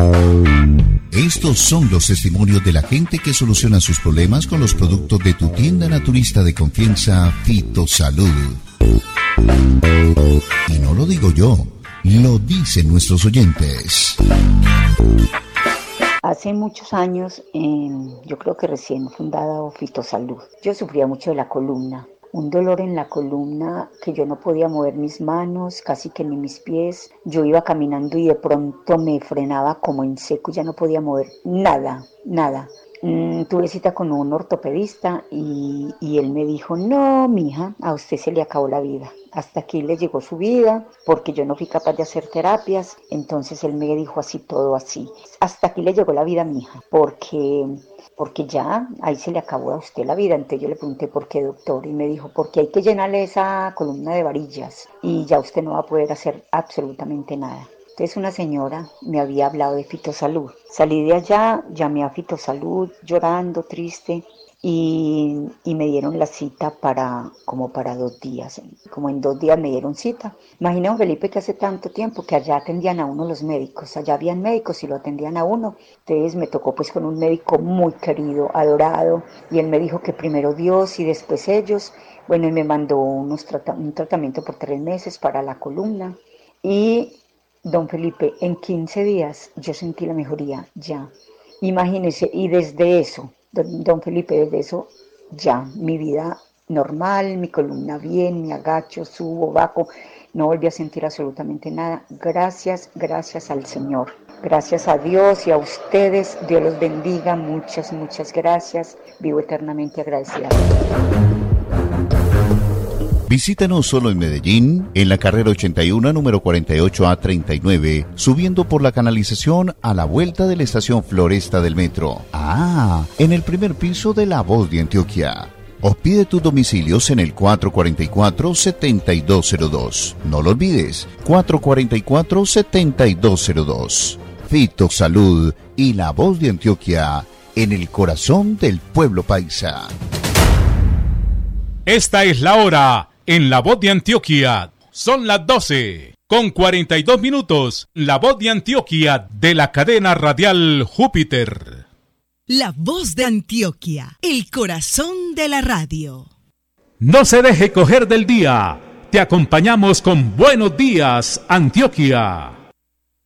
Estos son los testimonios de la gente que soluciona sus problemas con los productos de tu tienda naturista de confianza, Fitosalud. Y no lo digo yo, lo dicen nuestros oyentes. Hace muchos años, yo creo que recién fundada Fitosalud, yo sufría mucho de la columna. Un dolor en la columna que yo no podía mover mis manos, casi que ni mis pies. Yo iba caminando y de pronto me frenaba como en seco, ya no podía mover nada. Tuve cita con un ortopedista y él me dijo, no, mija, a usted se le acabó la vida. Hasta aquí le llegó su vida porque yo no fui capaz de hacer terapias. Entonces él me dijo así, todo así. Hasta aquí le llegó la vida, mija, porque ya ahí se le acabó a usted la vida. Entonces yo le pregunté, ¿por qué, doctor? Y me dijo, porque hay que llenarle esa columna de varillas y ya usted no va a poder hacer absolutamente nada. Entonces una señora me había hablado de Fitosalud. Salí de allá, llamé a Fitosalud llorando, triste, y me dieron la cita como para 2 días. Como en 2 días me dieron cita. Imagina, don Felipe, que hace tanto tiempo que allá atendían a uno los médicos. Allá habían médicos y lo atendían a uno. Entonces me tocó pues con un médico muy querido, adorado, y él me dijo que primero Dios y después ellos. Bueno, y me mandó un tratamiento por 3 meses para la columna. Y don Felipe, en 15 días yo sentí la mejoría ya. Imagínese, y desde eso, don Felipe, desde eso ya, mi vida normal, mi columna bien, me agacho, subo, bajo, no volví a sentir absolutamente nada. Gracias al Señor, gracias a Dios y a ustedes, Dios los bendiga, muchas gracias, vivo eternamente agradecida. Visítanos solo en Medellín, en la carrera 81, número 48A39, subiendo por la canalización a la vuelta de la estación Floresta del metro. En el primer piso de La Voz de Antioquia. O pide tus domicilios en el 444-7202. No lo olvides, 444-7202. Fitosalud y La Voz de Antioquia, en el corazón del pueblo paisa. Esta es la hora en La Voz de Antioquia. Son las 12:42. La Voz de Antioquia de la cadena radial Júpiter. La Voz de Antioquia, el corazón de la radio. No se deje coger del día. Te acompañamos con Buenos Días, Antioquia.